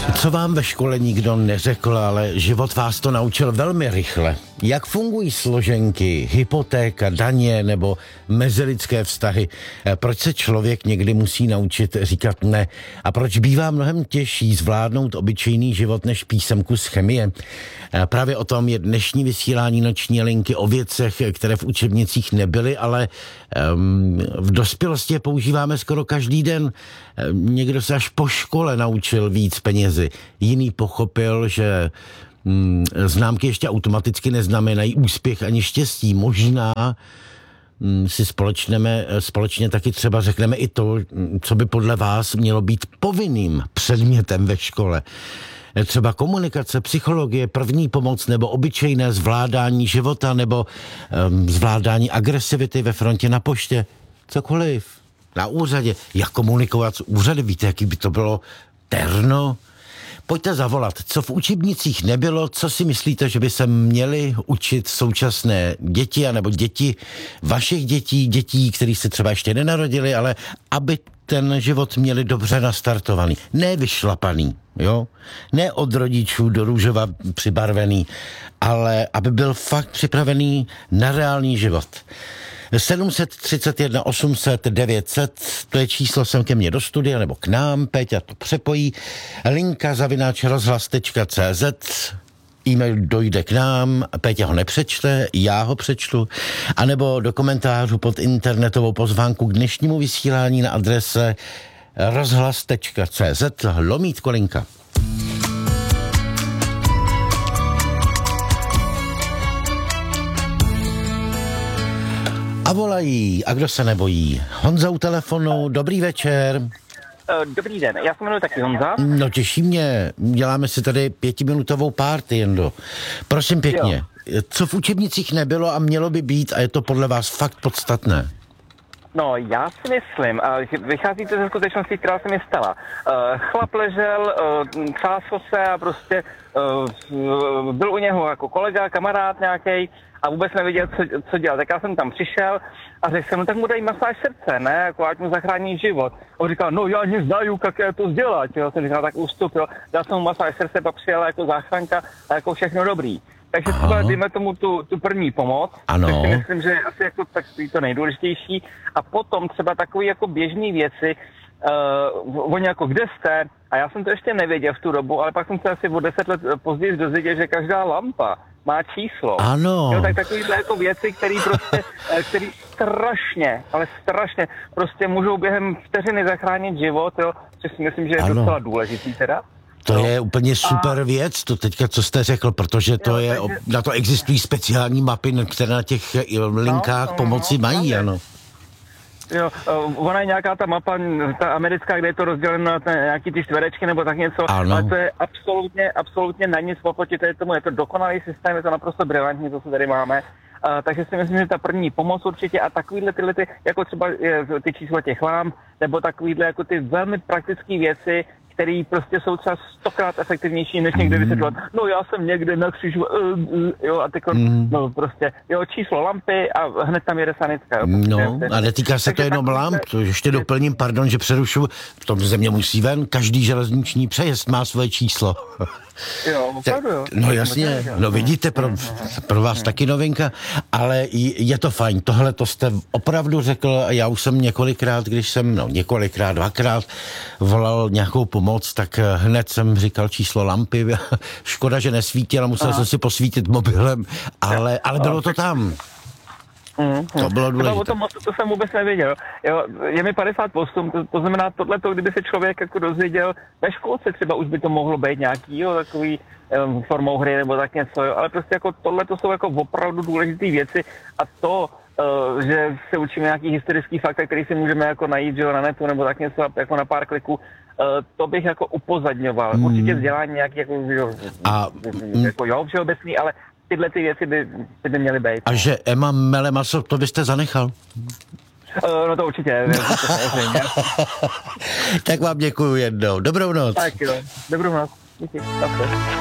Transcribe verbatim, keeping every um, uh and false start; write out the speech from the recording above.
Co vám ve škole nikdo neřekl, ale život vás to naučil velmi rychle. Jak fungují složenky, hypotéka, daně nebo mezilidské vztahy? Proč se člověk někdy musí naučit říkat ne? A proč bývá mnohem těžší zvládnout obyčejný život než písemku z chemie? Právě o tom je dnešní vysílání Noční linky, o věcech, které v učebnicích nebyly, ale um, v dospělosti je používáme skoro každý den. Někdo se až po škole naučil víc penězi. Jiný pochopil, že hm, známky ještě automaticky neznamenají úspěch ani štěstí. Možná hm, si společneme, společně taky třeba řekneme i to, co by podle vás mělo být povinným předmětem ve škole. Třeba komunikace, psychologie, první pomoc nebo obyčejné zvládání života nebo um, zvládání agresivity ve frontě na poště. Cokoliv. Na úřadě. Jak komunikovat s úřady? Víte, jaký by to bylo terno? Pojďte zavolat. Co v učebnicích nebylo, co si myslíte, že by se měli učit současné děti, anebo děti vašich dětí, dětí, kterých se třeba ještě nenarodili, ale aby ten život měli dobře nastartovaný. Ne vyšlapaný, jo? Ne od rodičů do růžova přibarvený, ale aby byl fakt připravený na reálný život. sedm set třicet jedna osm set devět set, to je číslo sem ke mně do studia, nebo k nám, Péťa to přepojí, linka zavináč rozhlas tečka cé zet, e-mail dojde k nám, Péťa ho nepřečte, já ho přečtu, anebo do komentářů pod internetovou pozvánku k dnešnímu vysílání na adrese rozhlas tečka cé zet, lomítko linka. A volají, a kdo se nebojí? Honza u telefonu, dobrý večer. Dobrý den, já se jmenuji taky Honza. No těší mě, děláme si tady pětiminutovou party, Jendo. Prosím pěkně, jo. Co v učebnicích nebylo a mělo by být a je to podle vás fakt podstatné? No, já si myslím, že vycházíte ze skutečnosti, která se mi stala. Chlap ležel, třásl se a prostě byl u něho jako kolega, kamarád nějaký a vůbec nevěděl, co, co dělat. Tak já jsem tam přišel a řekl jsem, no tak mu dají masáž srdce, ne, jako ať mu zachrání život. On říkal, no já ne znaju, jak je to dělat. Já jsem říkal, tak ustupil, dal jsem mu masáž srdce, pak přijela jako záchranka a jako všechno dobrý. Takže třeba dejme tomu tu, tu první pomoc, ano. Tak si myslím, že je asi jako takový to nejdůležitější. A potom třeba takové jako běžné věci, uh, oni jako kde jste, a já jsem to ještě nevěděl v tu dobu, ale pak jsem se asi o deset let později dozvěděl, že každá lampa má číslo. Ano. Jo, tak takovýhle jako věci, které prostě, který strašně, ale strašně prostě můžou během vteřiny zachránit život, jo, což si myslím, že je ano. docela důležitý teda. To no. je úplně super a... věc, to teďka, co jste řekl, protože to jo, je, takže... na to existují speciální mapy, které na těch linkách no, no, pomoci no, mají, no, ano. Jo, ona je nějaká ta mapa, ta americká, kde je to rozděleno na ten, nějaký ty čtverečky nebo tak něco, ano. Ale to je absolutně, absolutně na nic oproti tomu, je to dokonalý systém, je to naprosto brilantní, to, co tady máme. Uh, takže si myslím, že ta první pomoc určitě a takovýhle tyhle, ty, jako třeba je, ty čísla těch lamp, nebo takovýhle jako ty velmi praktické věci, který prostě jsou třeba stokrát efektivnější, než někde vysvětlovat. No já jsem někde na křižu, uh, uh, jo, a tyko, mm. no prostě, jo, číslo lampy a hned tam jede sanitka. Jo, no, a netýká se to jenom lamp, to ještě doplním, pardon, že přerušu, v tom země musí ven, každý železniční přejezd má svoje číslo. Jo, opravdu, jo. No jasně, no vidíte, pro, pro vás taky novinka, ale je to fajn, tohle to jste opravdu řekl, já už jsem několikrát, když jsem, no několikrát, dvakrát volal nějakou pomoc, tak hned jsem říkal číslo lampy, škoda, že nesvítila, musel jsem si posvítit mobilem, ale, ale bylo to tam. Mm, to bylo důležité. O tom mostu to jsem vůbec nevěděl. Jo, je mi padesát osm, to, to znamená tohleto, kdyby se člověk jako dozvěděl, ve školce třeba už by to mohlo být nějaký, jo, takový um, formou hry nebo tak něco, jo, ale prostě jako tohleto jsou jako opravdu důležité věci a to, uh, že se učíme nějaký historický fakta, který si můžeme jako najít, že jo, na netu nebo tak něco jako na pár kliků, uh, to bych jako upozadňoval. Mm. Určitě vzdělání nějaký jako, jo, a, jako jo, všeobecný, ale tyhle ty věci by, by, by měly být. A že Emma mele maso, to byste zanechal? Uh, no to určitě. Tak vám děkuju jednou. Dobrou noc. Tak jo, dobrou noc. Díky.